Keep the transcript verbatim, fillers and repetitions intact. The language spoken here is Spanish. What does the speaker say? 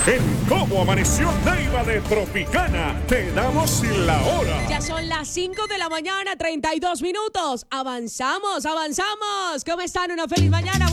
En Cómo Amaneció Neiva de Tropicana, te damos la hora. Ya son las cinco de la mañana, treinta y dos minutos. Avanzamos, avanzamos. ¿Cómo están? Una feliz mañana.